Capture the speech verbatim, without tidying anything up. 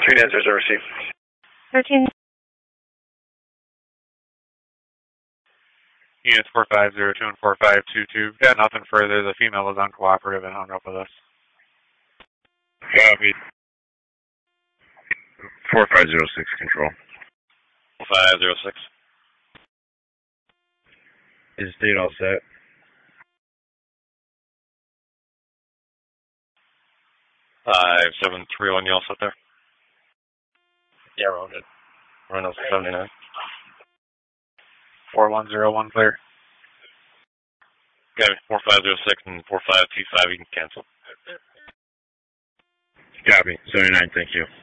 three nine zero zero received. thirteen. Units four five zero two and four five two two. Got nothing further. The female was uncooperative and hung up with us. Copy. four five zero six, control. four five zero six. Is state all set? five seven three one, you all set there? Yeah, we're all good. Reynolds seventy-nine. four one zero one, clear. Okay, four five zero six and four five two five, you can cancel. Copy. seventy-nine, thank you.